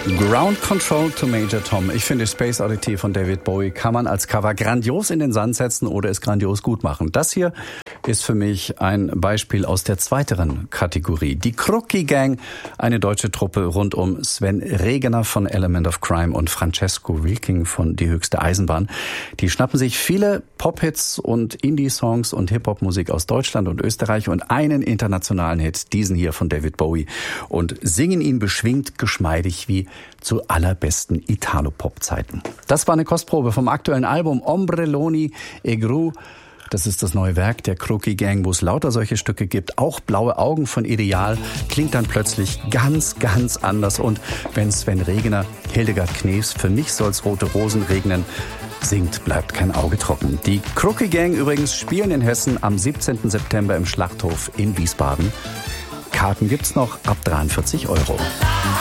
Ground Control to Major Tom. Ich finde, Space Oddity von David Bowie kann man als Cover grandios in den Sand setzen oder es grandios gut machen. Das hier ist für mich ein Beispiel aus der zweiteren Kategorie. Die Crookie Gang, eine deutsche Truppe rund um Sven Regener von Element of Crime und Francesco Wilking von Die höchste Eisenbahn. Die schnappen sich viele Pop-Hits und Indie-Songs und Hip-Hop-Musik aus Deutschland und Österreich und einen internationalen Hit, diesen hier von David Bowie, und singen ihn beschwingt, geschmeidig wie zu allerbesten Italo-Pop-Zeiten. Das war eine Kostprobe vom aktuellen Album Ombrelloni e Gru. Das ist das neue Werk der Crookie Gang, wo es lauter solche Stücke gibt. Auch Blaue Augen von Ideal klingt dann plötzlich ganz, ganz anders. Und wenn Sven Regener, Hildegard Knefs, Für mich soll's rote Rosen regnen, singt, bleibt kein Auge trocken. Die Crookie Gang übrigens spielen in Hessen am 17. September im Schlachthof in Wiesbaden. Karten gibt's noch ab 43 €.